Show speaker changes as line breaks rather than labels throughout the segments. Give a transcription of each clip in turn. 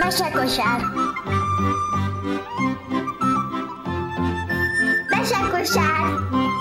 Mesekosár. Mesekosár.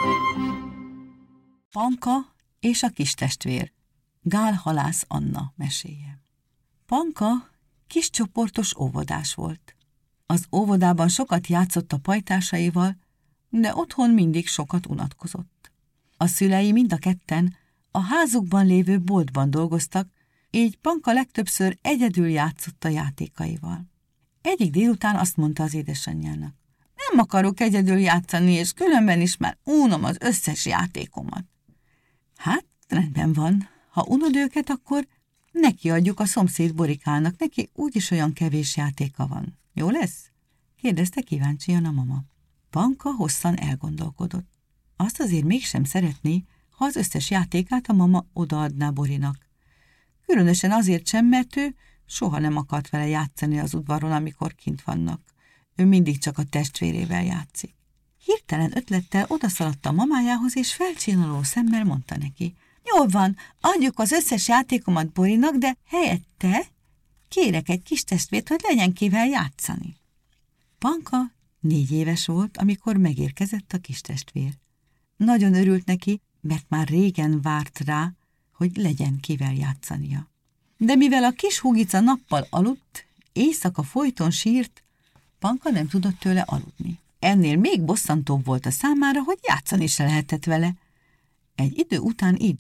Panka és a kis testvér. Gál halász Anna meséje. Panka kiscsoportos óvodás volt. Az óvodában sokat játszott a pajtásaival, de otthon mindig sokat unatkozott. A szülei mind a ketten a házukban lévő boltban dolgoztak, így Panka legtöbbször egyedül játszott a játékaival. Egyik délután azt mondta az édesanyjának: nem akarok egyedül játszani, és különben is már unom az összes játékomat. Hát, rendben van, ha unod őket, akkor nekiadjuk a szomszéd Borikának, neki úgyis olyan kevés játéka van. Jó lesz? Kérdezte kíváncsian a mama. Panka hosszan elgondolkodott. Azt azért mégsem szeretné, ha az összes játékát a mama odaadná Borinak. Különösen azért sem, mert ő soha nem akart vele játszani az udvaron, amikor kint vannak. Ő mindig csak a testvérével játszik. Hirtelen ötlettel odaszaladt a mamájához, és felcsináló szemmel mondta neki: jól van, adjuk az összes játékomat Borinak, de helyette kérek egy kis testvért, hogy legyen kivel játszani. Panka 4 éves volt, amikor megérkezett a kis testvér. Nagyon örült neki, mert már régen várt rá, hogy legyen kivel játszania. De mivel a kis húgica nappal aludt, éjszaka folyton sírt, Panka nem tudott tőle aludni. Ennél még bosszantóbb volt a számára, hogy játszani se lehetett vele. Egy idő után így